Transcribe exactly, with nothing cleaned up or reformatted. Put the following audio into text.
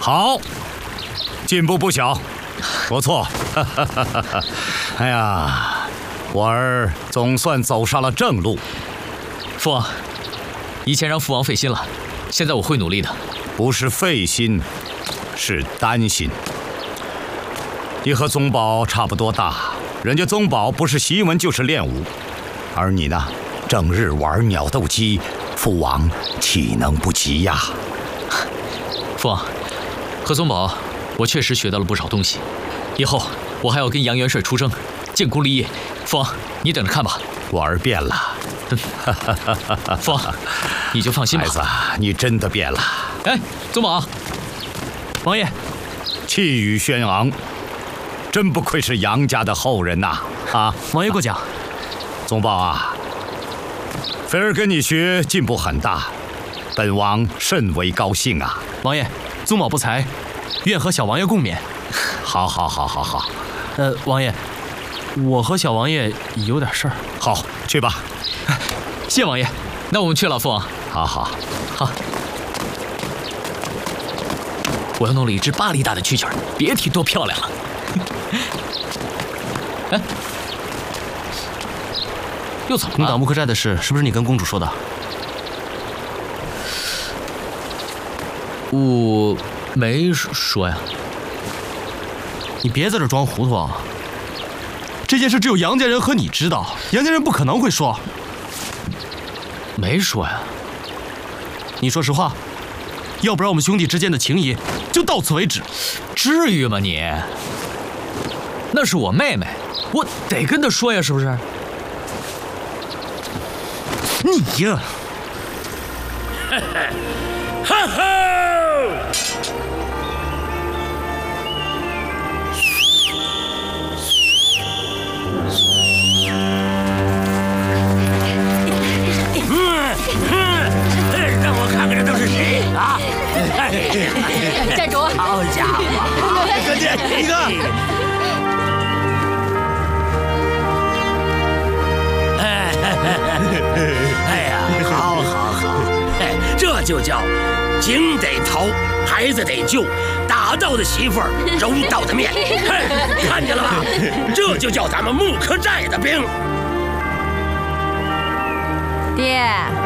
好，进步不小，不错。哎呀，我儿总算走上了正路。 父王，以前让父王费心了，现在我会努力的。 不是费心，是担心。你和宗宝差不多大，人家宗宝不是习文就是练武，而你呢，整日玩鸟斗鸡，父王岂能不急呀？ 父王，和宗宝，我确实学到了不少东西，以后我还要跟杨元帅出征，建功立业。父王，你等着看吧。 我儿变了。 父王，你就放心吧。 孩子，你真的变了。 哎，宗宝，王爷， 气宇轩昂，真不愧是杨家的后人呐！啊， 王爷过奖。 宗宝啊，菲儿跟你学进步很大，本王甚为高兴啊！ 王爷，宗宝不才，愿和小王爷共勉。 好，好，好，好，好。 呃，王爷，我和小王爷有点事儿。 好，去吧。 谢王爷。 那我们去了，父王。 好好好。我又弄了一只八厘大的蛐蛐儿，别提多漂亮了。哎，又怎么了？ 攻打木克寨的事，是不是你跟公主说的？ 我没说呀。 你别在这装糊涂啊！这件事只有杨家人和你知道，杨家人不可能会说。 没说呀。 你说实话，要不然我们兄弟之间的情谊就到此为止。 至于吗你？那是我妹妹，我得跟她说呀，是不是？ 你呀！ 哈哈！让我看看这都是谁啊！ 站住！ 好家伙！哥姐，一个！哎呀，好好好，哎，这就叫井得掏，孩子得救，打到的媳妇儿，揉到的面，嘿，看见了吧？这就叫咱们木克寨的兵。 爹。